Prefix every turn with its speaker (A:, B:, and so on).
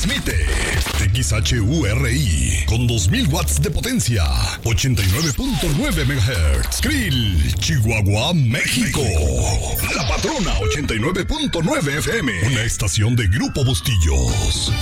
A: Transmite XHURI con 2000 watts de potencia, 89.9 MHz. Krill, Chihuahua, México. La Patrona, 89.9 FM. Una estación de Grupo Bustillos.